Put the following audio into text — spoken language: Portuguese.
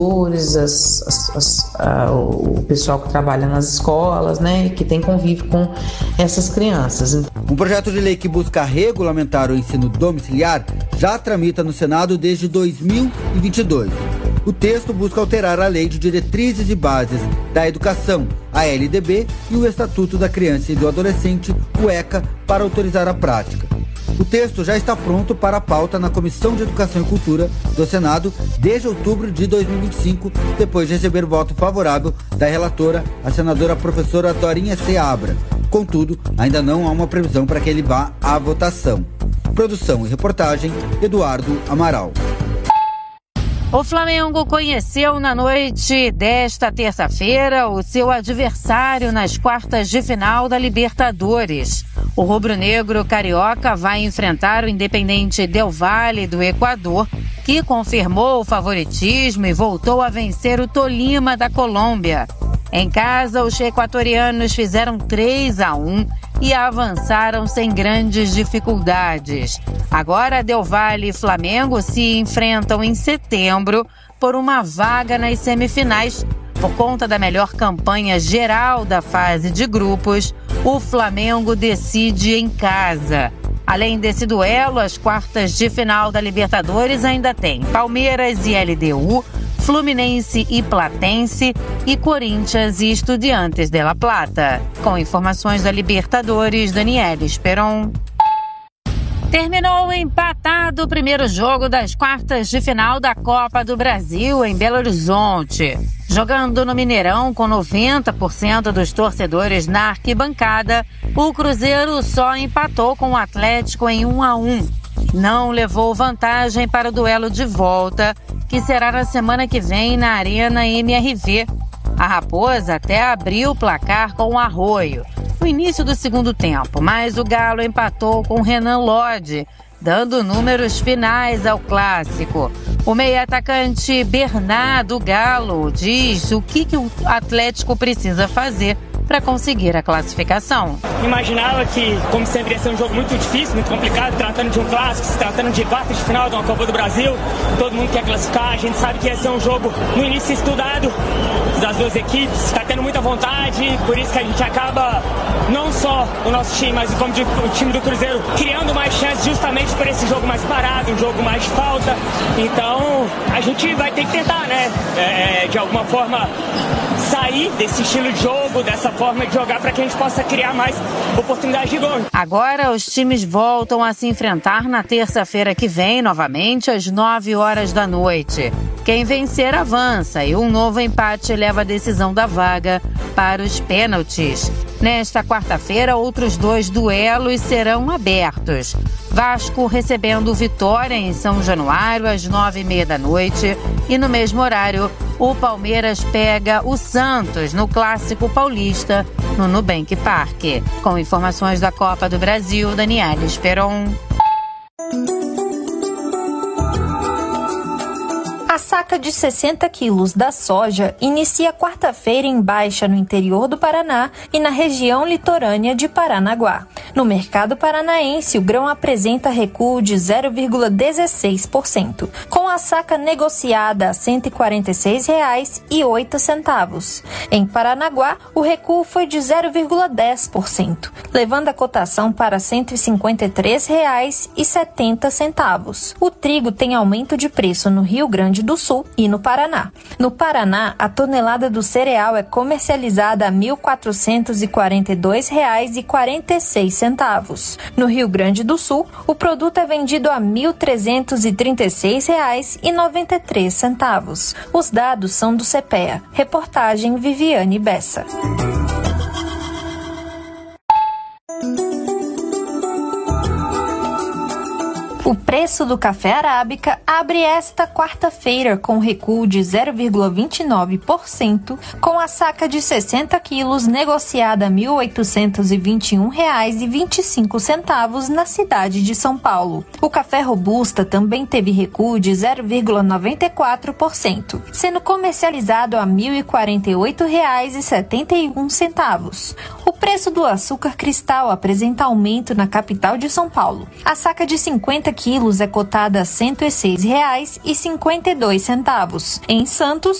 o pessoal que trabalha nas escolas, né, e que tem convívio com essas crianças. Um projeto de lei que busca regulamentar o ensino domiciliar já tramita no Senado desde 2022. O texto busca alterar a Lei de Diretrizes e Bases da Educação, a LDB, e o Estatuto da Criança e do Adolescente, o ECA, para autorizar a prática. O texto já está pronto para a pauta na Comissão de Educação e Cultura do Senado desde outubro de 2025, depois de receber voto favorável da relatora, a senadora professora Dorinha Seabra. Contudo, ainda não há uma previsão para que ele vá à votação. Produção e reportagem, Eduardo Amaral. O Flamengo conheceu na noite desta terça-feira o seu adversário nas quartas de final da Libertadores. O rubro-negro carioca vai enfrentar o Independente Del Valle do Equador, que confirmou o favoritismo e voltou a vencer o Tolima da Colômbia. Em casa, os equatorianos fizeram 3-1 e avançaram sem grandes dificuldades. Agora, Del Valle e Flamengo se enfrentam em setembro por uma vaga nas semifinais. Por conta da melhor campanha geral da fase de grupos, o Flamengo decide em casa. Além desse duelo, as quartas de final da Libertadores ainda tem Palmeiras e LDU, Fluminense e Platense e Corinthians e Estudiantes de La Plata. Com informações da Libertadores, Daniela Esperon. Terminou empatado o primeiro jogo das quartas de final da Copa do Brasil em Belo Horizonte. Jogando no Mineirão com 90% dos torcedores na arquibancada, o Cruzeiro só empatou com o Atlético em 1-1. Não levou vantagem para o duelo de volta, que será na semana que vem na Arena MRV. A Raposa até abriu o placar com o Arroio no início do segundo tempo, mas o Galo empatou com Renan Lodge, dando números finais ao clássico. O meio-atacante Bernardo Galo diz o que o Atlético precisa fazer para conseguir a classificação. Imaginava que, como sempre, ia ser um jogo muito difícil, muito complicado, tratando de um clássico, se tratando de quartas de final de uma Copa do Brasil. Todo mundo quer classificar, a gente sabe que ia ser um jogo no início estudado das duas equipes, está tendo muita vontade, por isso que a gente acaba, não só o nosso time, mas como o time do Cruzeiro, criando mais chances justamente por esse jogo mais parado, um jogo mais de falta. Então, a gente vai ter que tentar, né, de alguma forma, sair desse estilo de jogo, dessa forma de jogar, para que a gente possa criar mais oportunidades de gol. Agora os times voltam a se enfrentar na terça-feira que vem, novamente, às 9h da noite. Quem vencer avança e um novo empate leva a decisão da vaga para os pênaltis. Nesta quarta-feira, outros 2 duelos serão abertos. Vasco recebendo Vitória em São Januário às 9h30 da noite e no mesmo horário o Palmeiras pega o Santos no Clássico Paulista no Nubank Park. Com informações da Copa do Brasil, Daniela Esperon. A saca de 60 quilos da soja inicia quarta-feira em baixa no interior do Paraná e na região litorânea de Paranaguá. No mercado paranaense, o grão apresenta recuo de 0,16%, com a saca negociada a R$ 146,08. Em Paranaguá, o recuo foi de 0,10%, levando a cotação para R$ 153,70. O trigo tem aumento de preço no Rio Grande do Sul e no Paraná. No Paraná, a tonelada do cereal é comercializada a R$ 1.442,46. No Rio Grande do Sul, o produto é vendido a R$ 1.336,93. Os dados são do CPEA. Reportagem Viviane Bessa. O preço do café arábica abre esta quarta-feira com recuo de 0,29%, com a saca de 60 quilos negociada a R$ 1.821,25 na cidade de São Paulo. O café robusta também teve recuo de 0,94%, sendo comercializado a R$ 1.048,71. O preço do açúcar cristal apresenta aumento na capital de São Paulo. A saca de 50 quilos quilos é cotada a R$ 106,52. Em Santos,